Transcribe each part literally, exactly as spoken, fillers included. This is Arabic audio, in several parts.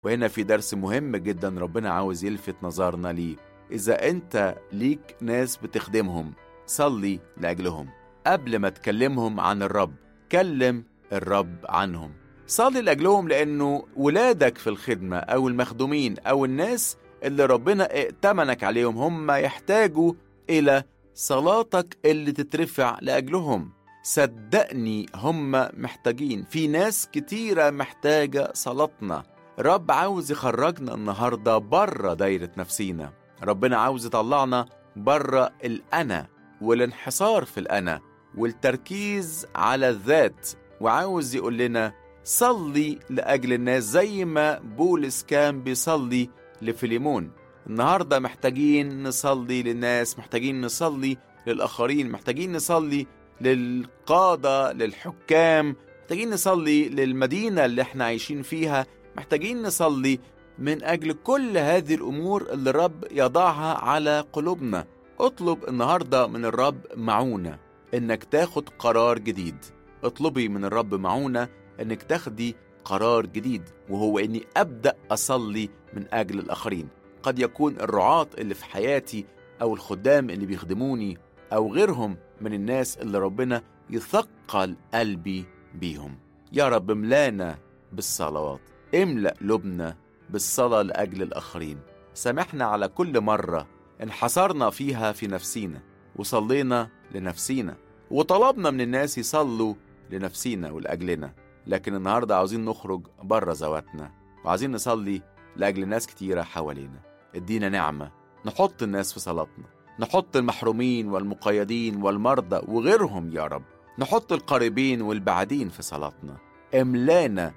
وهنا في درس مهم جدا ربنا عاوز يلفت نظرنا ليه. إذا أنت ليك ناس بتخدمهم، صلي لأجلهم. قبل ما تكلمهم عن الرب، كلم الرب عنهم. صلي لأجلهم، لأنه ولادك في الخدمة أو المخدومين أو الناس اللي ربنا ائتمنك عليهم هم يحتاجوا إلى صلاتك اللي تترفع لأجلهم. صدقني هم محتاجين، في ناس كتيرة محتاجة صلاتنا. رب عاوز يخرجنا النهاردة برا دايرة نفسينا. ربنا عاوز يطلعنا برا الأنا والانحصار في الأنا والتركيز على الذات، وعاوز يقول لنا صلي لأجل الناس زي ما بولس كان بيصلي لفيليمون. النهاردة محتاجين نصلي للناس، محتاجين نصلي للآخرين، محتاجين نصلي للقادة، للحكام، محتاجين نصلي للمدينة اللي احنا عايشين فيها، محتاجين نصلي من أجل كل هذه الأمور اللي الرب يضعها على قلوبنا. اطلب النهاردة من الرب معونة إنك تاخد قرار جديد. اطلبي من الرب معونة إنك تاخدي قرار جديد، وهو إني أبدأ أصلي من أجل الآخرين. قد يكون الرعاة اللي في حياتي أو الخدام اللي بيخدموني أو غيرهم من الناس اللي ربنا يثقل قلبي بيهم. يا رب املانا بالصلوات، املأ لبنا بالصلاة لأجل الآخرين. سامحنا على كل مرة انحصرنا فيها في نفسينا وصلينا لنفسينا وطلبنا من الناس يصلوا لنفسينا ولأجلنا، لكن النهاردة عاوزين نخرج بره ذواتنا وعاوزين نصلي لأجل ناس كتيرة حوالينا. ادينا نعمة نحط الناس في صلاتنا، نحط المحرومين والمقيدين والمرضى وغيرهم يا رب، نحط القريبين والبعدين في صلاتنا. املانا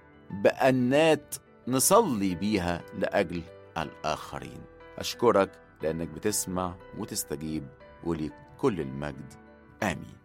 بأنات نصلي بيها لأجل الآخرين. أشكرك لأنك بتسمع وتستجيب، وليك كل المجد. آمين.